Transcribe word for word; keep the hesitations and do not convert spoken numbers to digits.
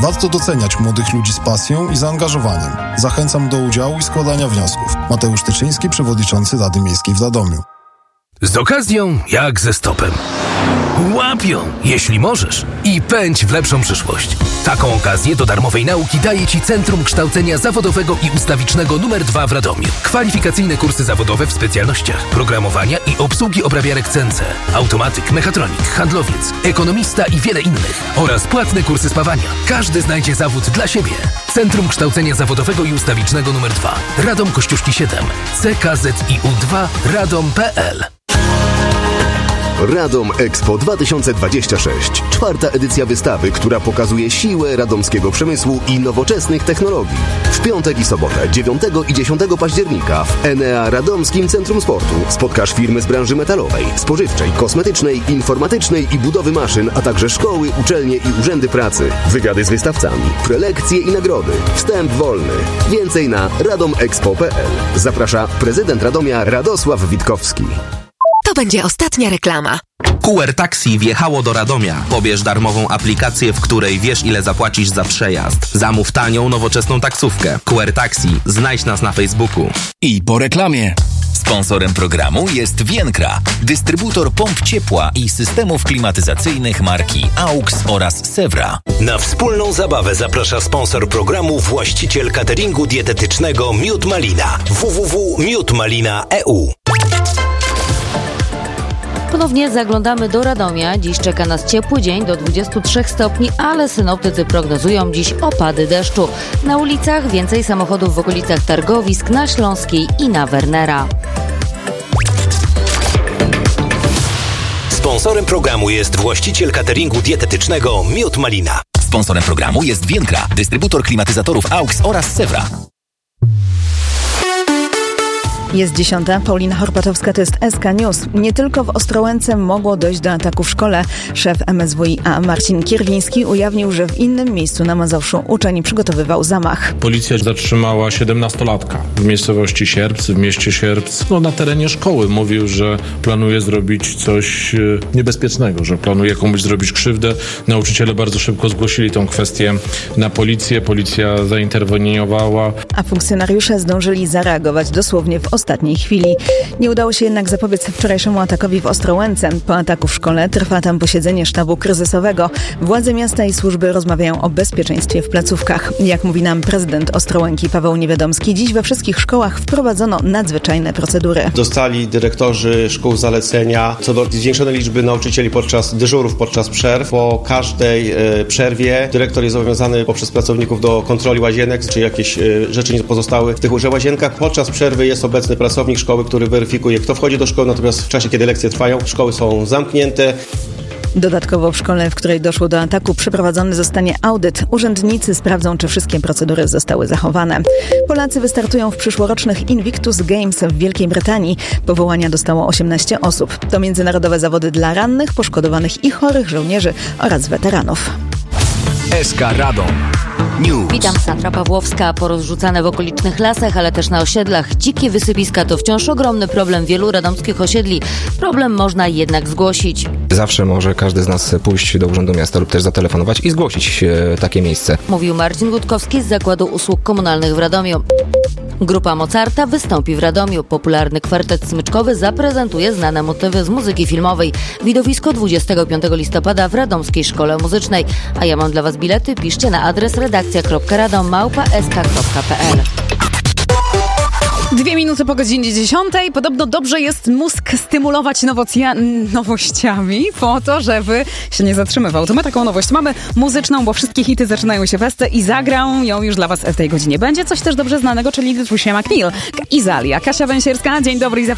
Warto doceniać młodych ludzi z pasją i zaangażowaniem. Zachęcam do udziału i składania wniosków. Mateusz Tyczyński, przewodniczący Rady Miejskiej w Radomiu. Z okazją jak ze stopem. Łapią, jeśli możesz, i pędź w lepszą przyszłość. Taką okazję do darmowej nauki daje Ci Centrum Kształcenia Zawodowego i Ustawicznego numer dwa w Radomiu. Kwalifikacyjne kursy zawodowe w specjalnościach programowania i obsługi obrabiarek C N C, automatyk, mechatronik, handlowiec, ekonomista i wiele innych. Oraz płatne kursy spawania. Każdy znajdzie zawód dla siebie. Centrum Kształcenia Zawodowego i Ustawicznego numer dwa. Radom Kościuszki siedem. C K Z I U dwa radom kropka p l. Radom Expo dwa tysiące dwadzieścia sześć. Czwarta edycja wystawy, która pokazuje siłę radomskiego przemysłu i nowoczesnych technologii. W piątek i sobotę, dziewiątego i dziesiątego października w Enea Radomskim Centrum Sportu spotkasz firmy z branży metalowej, spożywczej, kosmetycznej, informatycznej i budowy maszyn, a także szkoły, uczelnie i urzędy pracy. Wywiady z wystawcami, prelekcje i nagrody. Wstęp wolny. Więcej na radom expo kropka p l. Zaprasza prezydent Radomia Radosław Witkowski. To będzie ostatnia reklama. Q R Taxi wjechało do Radomia. Pobierz darmową aplikację, w której wiesz, ile zapłacisz za przejazd. Zamów tanią, nowoczesną taksówkę. Q R Taxi. Znajdź nas na Facebooku. I po reklamie. Sponsorem programu jest Vienkra, dystrybutor pomp ciepła i systemów klimatyzacyjnych marki AUX oraz Sewra. Na wspólną zabawę zaprasza sponsor programu, właściciel cateringu dietetycznego Miód Malina. w w w kropka miód malina kropka e u. Ponownie zaglądamy do Radomia. Dziś czeka nas ciepły dzień do dwudziestu trzech stopni, ale synoptycy prognozują dziś opady deszczu. Na ulicach więcej samochodów w okolicach targowisk na Śląskiej i na Wernera. Sponsorem programu jest właściciel cateringu dietetycznego Miód Malina. Sponsorem programu jest Vienkra, dystrybutor klimatyzatorów AUX oraz Sewra. Jest dziesiąta. Paulina Horpatowska, to jest S K News. Nie tylko w Ostrołęce mogło dojść do ataku w szkole. Szef M S W i a Marcin Kierwiński ujawnił, że w innym miejscu na Mazowszu uczeń przygotowywał zamach. Policja zatrzymała siedemnastolatka w miejscowości Sierpc, w mieście Sierpc, no na terenie szkoły. Mówił, że planuje zrobić coś niebezpiecznego, że planuje komuś zrobić krzywdę. Nauczyciele bardzo szybko zgłosili tą kwestię na policję. Policja zainterweniowała. A funkcjonariusze zdążyli zareagować dosłownie w ostatniej chwili. Nie udało się jednak zapobiec wczorajszemu atakowi w Ostrołęce. Po ataku w szkole trwa tam posiedzenie sztabu kryzysowego. Władze miasta i służby rozmawiają o bezpieczeństwie w placówkach. Jak mówi nam prezydent Ostrołęki Paweł Niewiadomski, dziś we wszystkich szkołach wprowadzono nadzwyczajne procedury. Dostali dyrektorzy szkół zalecenia co do zwiększonej liczby nauczycieli podczas dyżurów, podczas przerw. Po każdej e, przerwie dyrektor jest zobowiązany poprzez pracowników do kontroli łazienek, czy jakieś e, rzeczy nie pozostały w tych łazienkach. Podczas przerwy jest obecny pracownik szkoły, który weryfikuje, kto wchodzi do szkoły, natomiast w czasie, kiedy lekcje trwają, szkoły są zamknięte. Dodatkowo w szkole, w której doszło do ataku, przeprowadzony zostanie audyt. Urzędnicy sprawdzą, czy wszystkie procedury zostały zachowane. Polacy wystartują w przyszłorocznych Invictus Games w Wielkiej Brytanii. Powołania dostało osiemnaście osób. To międzynarodowe zawody dla rannych, poszkodowanych i chorych żołnierzy oraz weteranów. S K Radom News. Witam, Sandra Pawłowska. Porozrzucane w okolicznych lasach, ale też na osiedlach dzikie wysypiska to wciąż ogromny problem wielu radomskich osiedli. Problem można jednak zgłosić. Zawsze może każdy z nas pójść do Urzędu Miasta lub też zatelefonować i zgłosić e, takie miejsce. Mówił Marcin Gutkowski z Zakładu Usług Komunalnych w Radomiu. Grupa Mozarta wystąpi w Radomiu. Popularny kwartet smyczkowy zaprezentuje znane motywy z muzyki filmowej. Widowisko dwudziestego piątego listopada w Radomskiej Szkole Muzycznej. A ja mam dla Was bilety. Piszcie na adres redakcja kropka radom małpa s k kropka p l. Dwie minuty po godzinie dziesiątej. Podobno dobrze jest mózg stymulować nowocja- nowościami po to, żeby się nie zatrzymywał. To my taką nowość mamy muzyczną, bo wszystkie hity zaczynają się w Esce i zagrał ją już dla Was w tej godzinie. Będzie coś też dobrze znanego, czyli Trisha McNeil, Izalia. Kasia Węsierska, dzień dobry i